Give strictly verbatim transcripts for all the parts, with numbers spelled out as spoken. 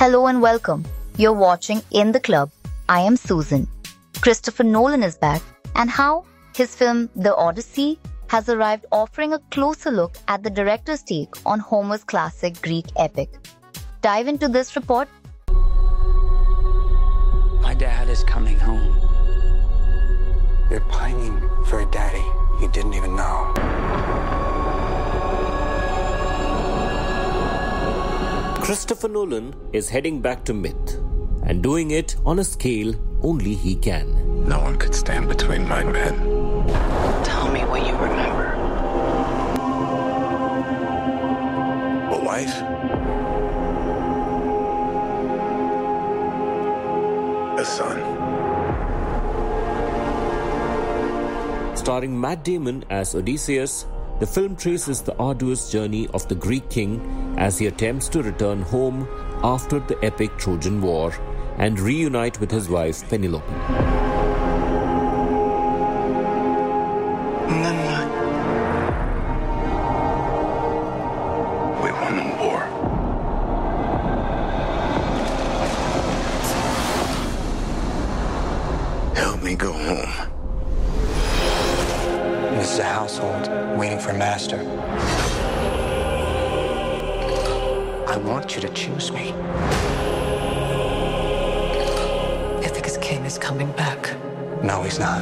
Hello and welcome. You're watching In the Club. I am Susan. Christopher Nolan is back, and how his film The Odyssey has arrived, offering a closer look at the director's take on Homer's classic Greek epic. Dive into this report. My dad is coming home. You're pining for a daddy you didn't even know. Christopher Nolan is heading back to myth and doing it on a scale only he can. No one could stand between my men. Tell me what you remember. A wife? A son? Starring Matt Damon as Odysseus, the film traces the arduous journey of the Greek king as he attempts to return home after the epic Trojan War and reunite with his wife Penelope. None. We won the war. Help me go home. This is a household waiting for master. I want you to choose me. Ithaca's king is coming back. No, he's not.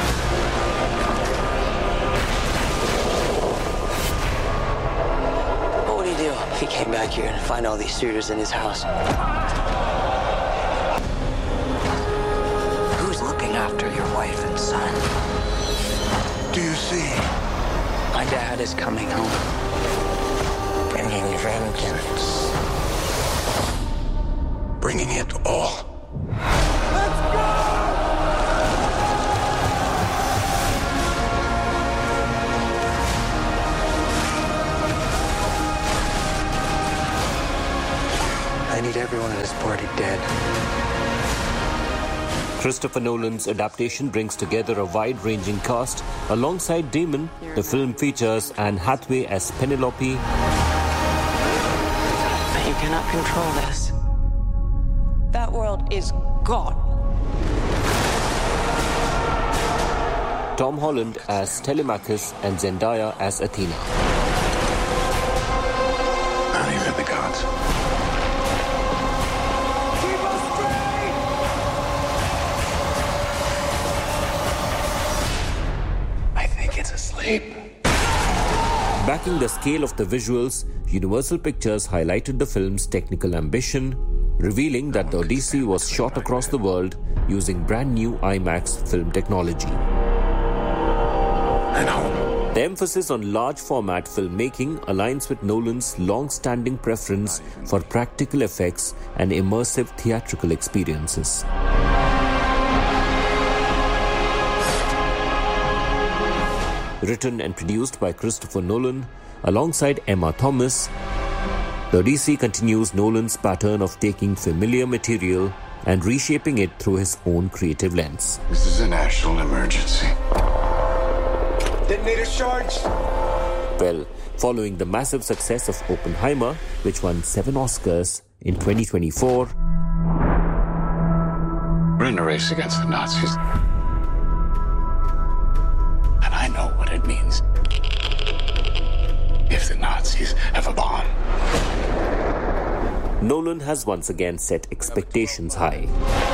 What would he do if he came back here and find all these suitors in his house? Who's looking after your wife and son? Do you see? My dad is coming home. Bringing vengeance. Bringing it all. Let's go! I need everyone at this party dead. Christopher Nolan's adaptation brings together a wide-ranging cast. Alongside Damon, the film features Anne Hathaway as Penelope. But you cannot control this. That world is gone. Tom Holland as Telemachus and Zendaya as Athena. Not even the gods. I think it's asleep. Backing the scale of the visuals, Universal Pictures highlighted the film's technical ambition, revealing that the Odyssey was shot across the world using brand new IMAX film technology. And home. The emphasis on large format filmmaking aligns with Nolan's long-standing preference for practical effects and immersive theatrical experiences. Written and produced by Christopher Nolan alongside Emma Thomas, The Odyssey continues Nolan's pattern of taking familiar material and reshaping it through his own creative lens. This is a national emergency. Detonator charge. Well, following the massive success of Oppenheimer, which won seven Oscars in twenty twenty-four, We're in a race against the Nazis. And I know what it means if the Nazis have a bomb. Nolan has once again set expectations high.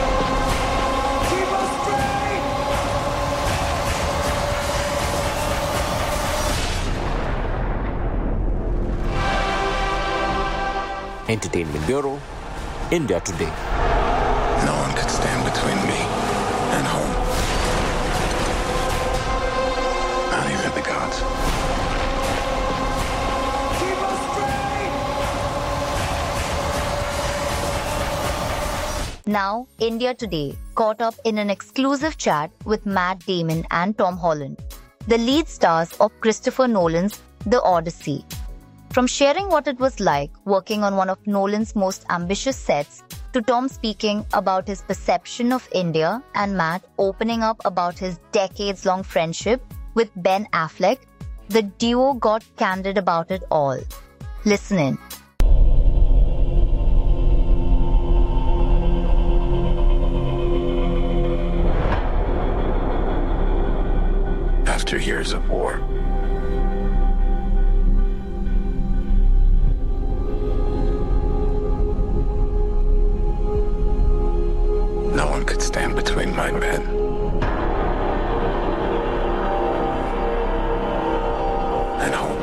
Entertainment Bureau, India Today. No one could stand between me and home. Not even the gods. Now, India Today caught up in an exclusive chat with Matt Damon and Tom Holland, the lead stars of Christopher Nolan's The Odyssey. From sharing what it was like working on one of Nolan's most ambitious sets, to Tom speaking about his perception of India and Matt opening up about his decades-long friendship with Ben Affleck, the duo got candid about it all. Listen in. years of war. No one could stand between my men. And home.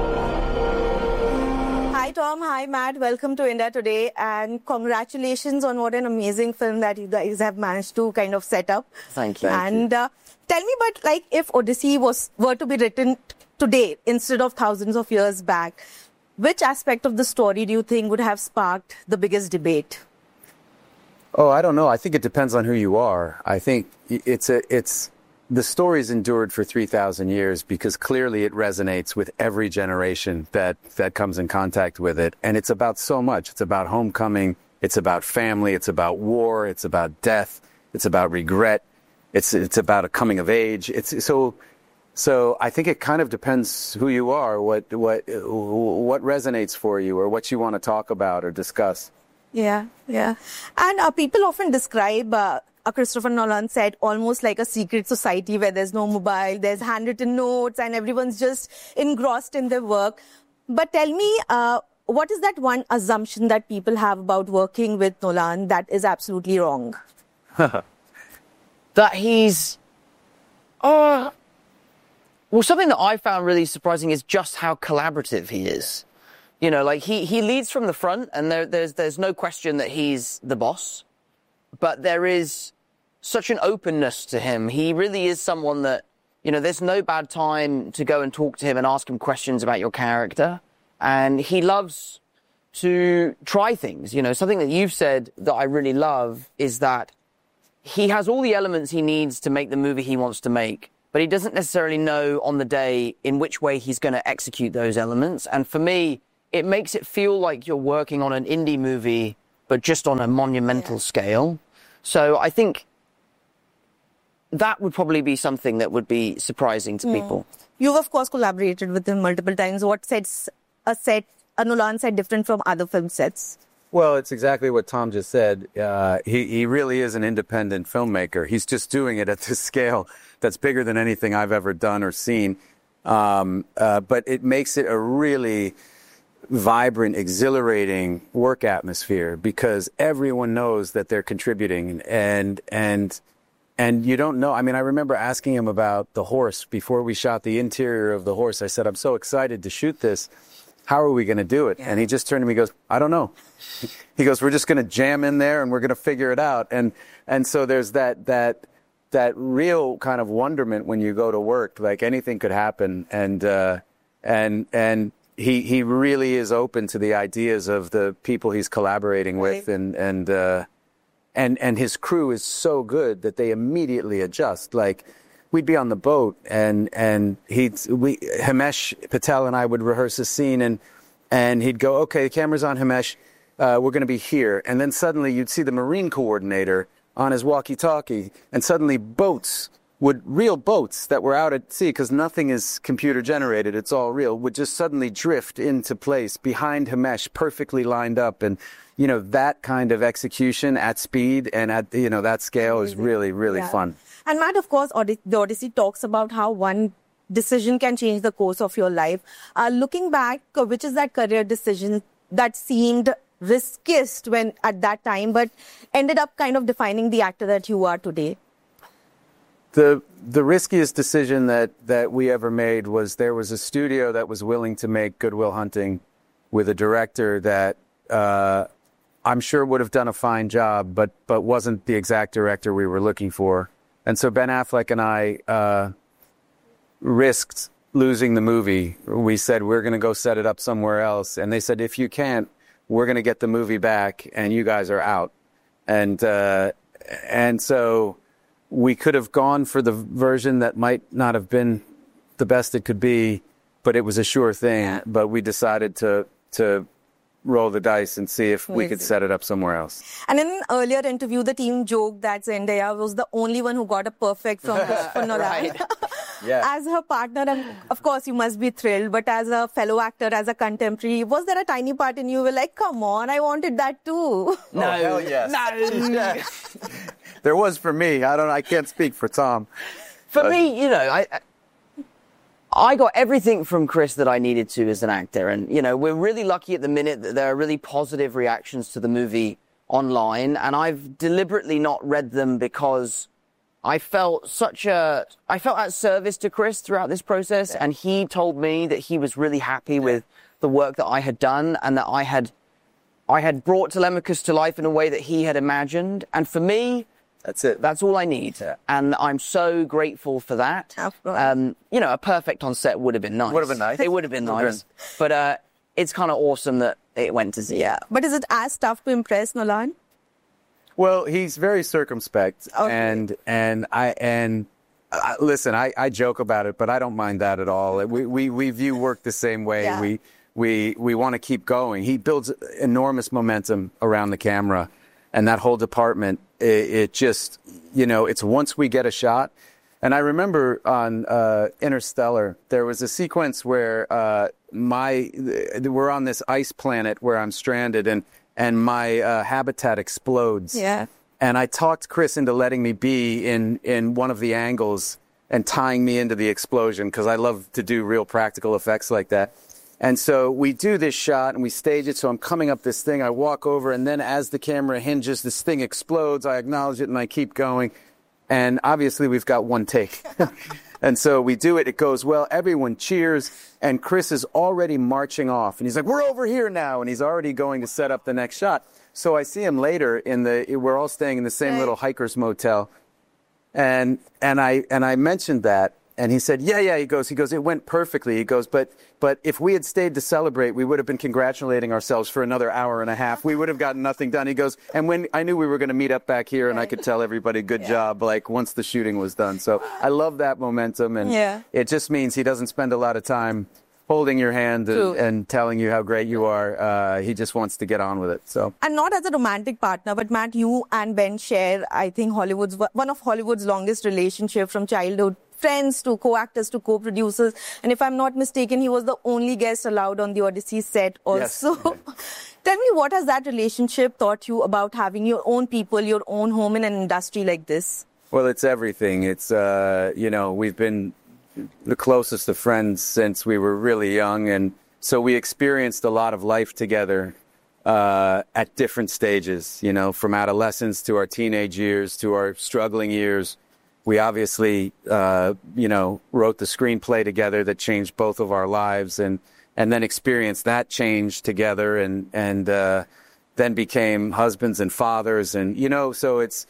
Hi Tom, hi Matt, welcome to India Today and congratulations on what an amazing film that you guys have managed to kind of set up. Thank you. And uh, tell me, but like if Odyssey was were to be written today instead of thousands of years back, which aspect of the story do you think would have sparked the biggest debate? Oh, I don't know. I think it depends on who you are. I think it's a, it's, the story's endured for three thousand years because clearly it resonates with every generation that, that comes in contact with it. And it's about so much. It's about homecoming. It's about family. It's about war. It's about death. It's about regret. It's, it's about a coming of age. It's so, so I think it kind of depends who you are, what, what, what resonates for you or what you want to talk about or discuss. Yeah, yeah. And uh, people often describe uh, a Christopher Nolan set almost like a secret society where there's no mobile, there's handwritten notes, and everyone's just engrossed in their work. But tell me, uh, what is that one assumption that people have about working with Nolan that is absolutely wrong? That he's... Uh, well, something that I found really surprising is just how collaborative he is. You know, like he, he leads from the front and there, there's, there's no question that he's the boss, but there is such an openness to him. He really is someone that, you know, there's no bad time to go and talk to him and ask him questions about your character. And he loves to try things. You know, something that you've said that I really love is that he has all the elements he needs to make the movie he wants to make, but he doesn't necessarily know on the day in which way he's going to execute those elements. And for me, it makes it feel like you're working on an indie movie, but just on a monumental yeah. scale. So I think that would probably be something that would be surprising to mm. people. You've, of course, collaborated with him multiple times. What sets a set, a Nolan set different from other film sets? Well, it's exactly what Tom just said. Uh, he, he really is an independent filmmaker. He's just doing it at this scale that's bigger than anything I've ever done or seen. Um, uh, but it makes it a really vibrant, exhilarating work atmosphere because everyone knows that they're contributing and and and you don't know. I mean, I remember asking him about the horse before we shot the interior of the horse. I said, I'm so excited to shoot this. How are we going to do it? Yeah. And he just turned to me and goes, I don't know. He goes, we're just going to jam in there and we're going to figure it out. And and so there's that that that real kind of wonderment when you go to work, like anything could happen. And uh, and and He he really is open to the ideas of the people he's collaborating with, right. and and uh, and and his crew is so good that they immediately adjust. Like we'd be on the boat, and and he'd we Himesh Patel and I would rehearse a scene, and and he'd go, okay, the camera's on Himesh, uh, we're going to be here, and then suddenly you'd see the Marine coordinator on his walkie-talkie, and suddenly boats. Would real boats that were out at sea, because nothing is computer generated, it's all real, would just suddenly drift into place behind Himesh, perfectly lined up. And, you know, that kind of execution at speed and at, you know, that scale is really, really yeah. fun. And Matt, of course, Odyssey, the Odyssey talks about how one decision can change the course of your life. Uh, looking back, which is that career decision that seemed riskiest when at that time, but ended up kind of defining the actor that you are today? The the riskiest decision that, that we ever made was there was a studio that was willing to make Good Will Hunting with a director that uh, I'm sure would have done a fine job, but but wasn't the exact director we were looking for. And so Ben Affleck and I uh, risked losing the movie. We said, we're going to go set it up somewhere else. And they said, if you can't, we're going to get the movie back and you guys are out. And uh, and so... we could have gone for the version that might not have been the best it could be, but it was a sure thing. But we decided to to roll the dice and see if we could set it up somewhere else. And in an earlier interview, the team joked that Zendaya was the only one who got a perfect from Christopher Nolan. Yeah. As her partner, and of course you must be thrilled, but as a fellow actor, as a contemporary, was there a tiny part in you were like, come on, I wanted that too? No, oh, hell yes. No. There was for me. I don't. I can't speak for Tom. For but. me, you know, I, I got everything from Chris that I needed to as an actor. And, you know, we're really lucky at the minute that there are really positive reactions to the movie online. And I've deliberately not read them because I felt such a, I felt at service to Chris throughout this process. And he told me that he was really happy with the work that I had done and that I had, I had brought Telemachus to life in a way that he had imagined. And for me, That's it. That's all I need. Yeah. And I'm so grateful for that. Um, you know, a perfect on set would have been nice. Would have been nice. It would have been nice. But uh, it's kind of awesome that it went to Z. Yeah. But is it as tough to impress Nolan? Well, he's very circumspect. Okay. And, and I, and uh, listen, I, I joke about it, but I don't mind that at all. We, we, we view work the same way. Yeah. We, we, we want to keep going. He builds enormous momentum around the camera. And that whole department, it, it just, you know, it's once we get a shot. And I remember on uh, Interstellar, there was a sequence where uh, my, we're on this ice planet where I'm stranded and, and my uh, habitat explodes. Yeah. And I talked Chris into letting me be in, in one of the angles and tying me into the explosion because I love to do real practical effects like that. And so we do this shot and we stage it. So I'm coming up this thing. I walk over and then as the camera hinges, this thing explodes. I acknowledge it and I keep going. And obviously we've got one take. And so we do it. It goes well. Everyone cheers. And Chris is already marching off. And he's like, we're over here now. And he's already going to set up the next shot. So I see him later in the, we're all staying in the same little hiker's motel. And, and I, and I mentioned that. And he said, yeah, yeah, he goes, he goes, it went perfectly. He goes, but but if we had stayed to celebrate, we would have been congratulating ourselves for another hour and a half. We would have gotten nothing done. He goes, and when I knew we were going to meet up back here and I could tell everybody, good yeah. job, like once the shooting was done. So I love that momentum. And yeah. it just means he doesn't spend a lot of time holding your hand and, and telling you how great you are. Uh, he just wants to get on with it. So, and not as a romantic partner, but Matt, you and Ben share, I think, Hollywood's one of Hollywood's longest relationship from childhood. Friends to co-actors to co-producers. And if I'm not mistaken, he was the only guest allowed on the Odyssey set also. Yes. Tell me, what has that relationship taught you about having your own people, your own home in an industry like this? Well, it's everything. It's, uh, you know, we've been the closest of friends since we were really young. And so we experienced a lot of life together uh, at different stages, you know, from adolescence to our teenage years to our struggling years. We obviously, uh, you know, wrote the screenplay together that changed both of our lives, and and then experienced that change together, and and uh, then became husbands and fathers, and you know, so it's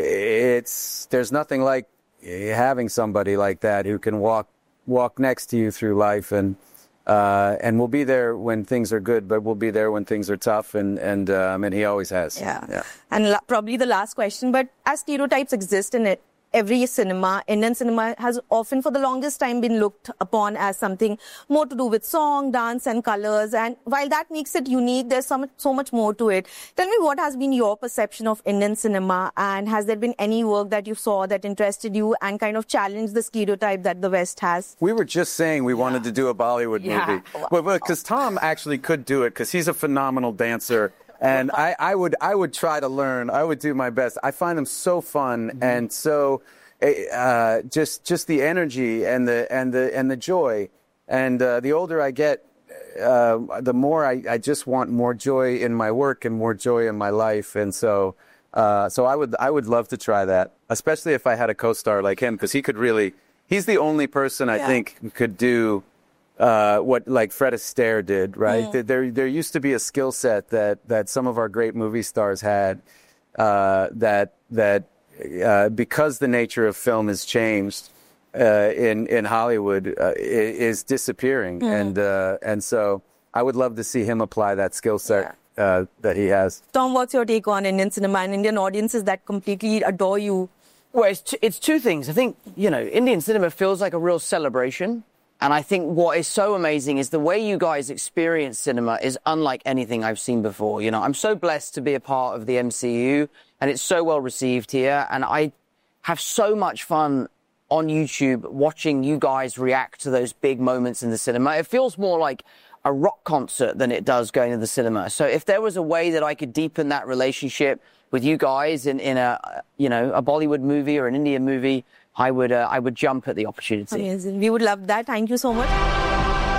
it's there's nothing like having somebody like that who can walk walk next to you through life, and uh, and we'll be there when things are good, but we'll be there when things are tough, and and um, and he always has. Yeah, yeah. And la- probably the last question, but as stereotypes exist in it. Every cinema, Indian cinema, has often for the longest time been looked upon as something more to do with song, dance and colors. And while that makes it unique, there's so much, so much more to it. Tell me, what has been your perception of Indian cinema? And has there been any work that you saw that interested you and kind of challenged the stereotype that the West has? We were just saying we yeah. wanted to do a Bollywood yeah. movie. Well, because Tom actually could do it because he's a phenomenal dancer. And I, I would I would try to learn. I would do my best. I find them so fun mm-hmm. and so uh, just just the energy and the and the and the joy. And uh, the older I get, uh, the more I, I just want more joy in my work and more joy in my life. And so uh, so I would I would love to try that, especially if I had a co-star like him, because he could really. He's the only person I yeah. think who could do. Uh, what like Fred Astaire did, right? Mm. There, there used to be a skill set that, that some of our great movie stars had. Uh, that that uh, because the nature of film has changed uh, in in Hollywood, uh, is disappearing, mm. and uh, and so I would love to see him apply that skill set yeah. uh, that he has. Tom, what's your take on Indian cinema and Indian audiences that completely adore you? Well, it's t- it's two things. I think you know Indian cinema feels like a real celebration. And I think what is so amazing is the way you guys experience cinema is unlike anything I've seen before. You know, I'm so blessed to be a part of the M C U, and it's so well received here. And I have so much fun on YouTube watching you guys react to those big moments in the cinema. It feels more like a rock concert than it does going to the cinema. So if there was a way that I could deepen that relationship with you guys in, in a, you know, a Bollywood movie or an Indian movie, I would, uh, I would jump at the opportunity. Amazing. We would love that. Thank you so much.